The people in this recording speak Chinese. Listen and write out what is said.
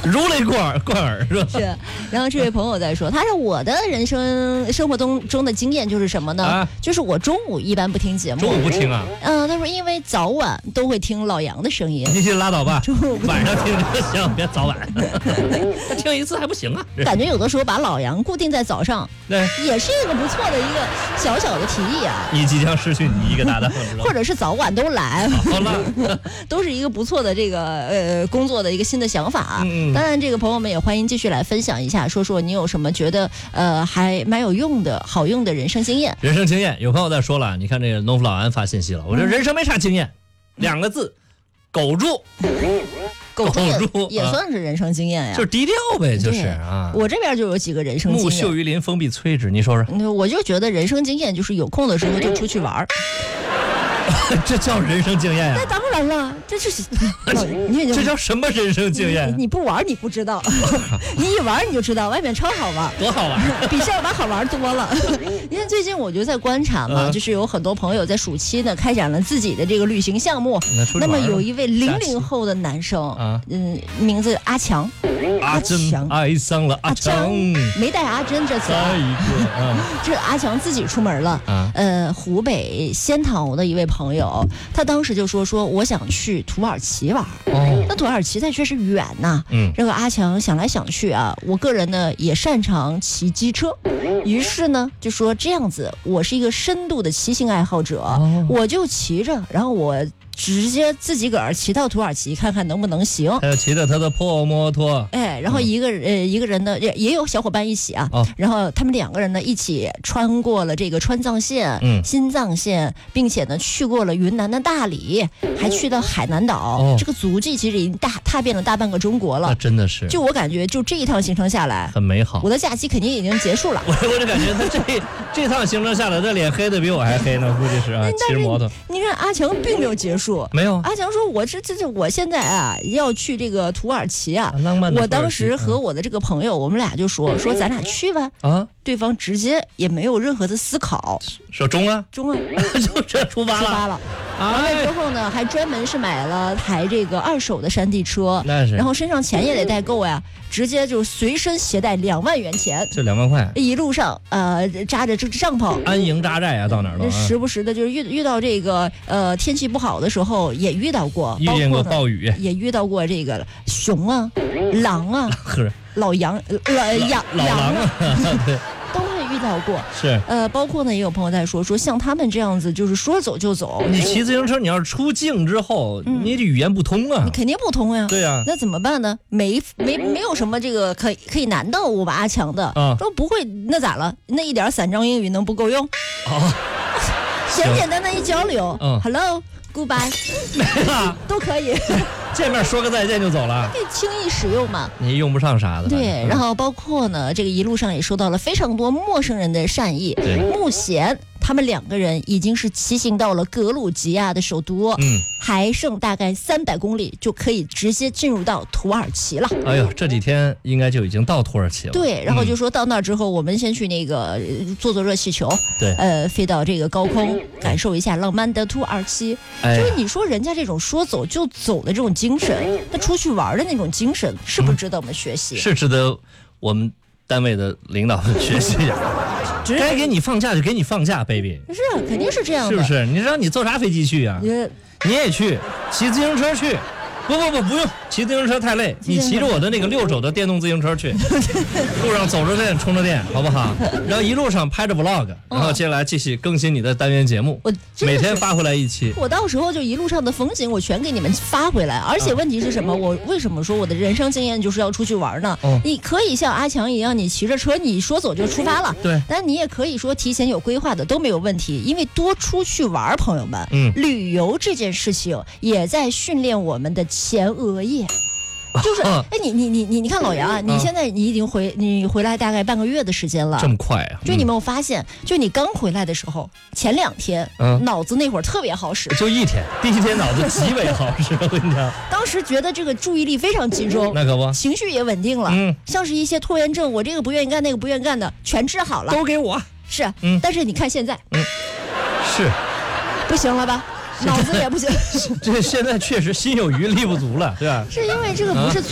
如雷贯耳是吧？ 是。然后这位朋友在说，他说我的人生活中的经验就是什么呢？就是我中午一般不听节目。 中午不听啊？ 他说因为早晚都会听老杨的声音。 你就拉倒吧，晚上听就行，别早晚。听一次还不行啊？ 感觉有的时候把老杨固定在早上，也是一个不错的一个小小的提议啊。 你即将失去你一个搭档， 或者是早晚都来， 好了， 都是一个不错的这个工作的一个新的想法。当然，这个朋友们也欢迎继续来分享一下，说说你有什么觉得还蛮有用的好用的人生经验。 人生经验，有朋友在说了，你看这个农夫老安发信息了，我这人生没啥经验，2个字，苟住。 苟住也算是人生经验呀， 就是低调呗，就是啊。 我这边就有几个人生经验。 木秀于林，风必摧之。你说说。 我就觉得人生经验就是有空的时候就出去玩。 这叫人生经验呀？ 那当然了，这是这叫什么人生经验？ 你不玩你不知道，你一玩你就知道，外面超好玩， 多好玩， 比上班好玩多了。因为最近我就在观察嘛，就是有很多朋友在暑期呢开展了自己的这个旅行项目。那么有一位00后的男生，名字阿强。 阿珍爱上了阿强， 没带阿珍这次。这阿强自己出门了。湖北仙桃的一位朋友，他当时就说我想去土耳其玩。那土耳其它确实远呐。这个阿强想来想去啊，我个人呢也擅长骑机车，于是呢就说这样子，我是一个深度的骑行爱好者，我就骑着，然后我直接自己个儿骑到土耳其看看能不能行。 他骑着他的破摩托， 然后一个人呢也有小伙伴一起啊，然后他们2个人呢一起穿过了这个川藏线、新藏线，并且呢去过了云南的大理，还去到海南岛。这个足迹其实已经踏遍了大半个中国了。 真的是， 就我感觉，就这一趟行程下来， 很美好。 我的假期肯定已经结束了。 我就感觉他这趟行程下来，他脸黑的比我还黑呢，估计是啊，骑着摩托。 你看阿强并没有结束。 没有， 阿强说：“我现在啊要去这个土耳其啊， 浪漫的土耳其。” 我当时和我的这个朋友，我们俩就说咱俩去吧。对方直接也没有任何的思考， 说中啊， 就这出发了。 完了之后呢，还专门是买了台这个2手的山地车，然后身上钱也得带够呀，直接就随身携带2万元钱， 这2万块， 一路上扎着这帐篷， 安营扎寨啊，到哪儿都时不时的就是遇到这个天气不好的时候也遇到过， 遇见过暴雨， 也遇到过这个熊啊、狼啊、老羊啊， 对。 都会遇到过， 是包括呢，也有朋友在说像他们这样子，就是说走就走。 你骑自行车，你要是出境之后，你这语言不通啊， 你肯定不通呀。 对呀， 那怎么办呢？没有什么这个可以难到我们阿强的。说不会，那咋了？那一点3张英语能不够用？简单的一交流，Hello。Goodbye， 没了， 都可以。 见面说个再见就走了， 可以轻易使用嘛？ 你用不上啥的。 对，然后包括呢，这个一路上也收到了非常多陌生人的善意。目前他们2个人已经是骑行到了格鲁吉亚的首都，还剩大概300公里就可以直接进入到土耳其了。 哎呦，这几天应该就已经到土耳其了。 对，然后就说到那儿之后，我们先去那个坐热气球， 对， 飞到这个高空，感受一下浪漫的土耳其。就是你说人家这种说走就走的这种精神，那出去玩的那种精神，是不是值得我们学习？ 是值得我们单位的领导们学习呀。该给你放假就给你放假 ，baby。 是啊，肯定是这样的， 是不是？你让你坐啥飞机去呀？你也去，骑自行车去。不用，骑自行车太累，你骑着我的那个6手的电动自行车去，路上走着电，充着电，好不好？然后一路上拍着 vlog， 然后接下来继续更新你的单元节目，每天发回来1期。 我到时候就一路上的风景我全给你们发回来，而且问题是什么？我为什么说我的人生经验就是要出去玩呢？你可以像阿强一样，你骑着车，你说走就出发了， 对。 但你也可以说提前有规划的都没有问题，因为多出去玩，朋友们，旅游这件事情也在训练我们的前额叶。就是，你看老杨啊，你现在你已经回来大概半个月的时间了， 这么快啊？ 就你没有发现，就你刚回来的时候，前2天，脑子那会儿特别好使， 就1天，第1天脑子极为好使，我跟你讲， 当时觉得这个注意力非常集中， 那可不， 情绪也稳定了，像是一些拖延症，我这个不愿意干，那个不愿意干的，全治好了， 都给我， 是，但是你看现在， 是， 不行了吧？脑子也不行， 这现在确实心有余力不足了，对吧？ 是因为这个不是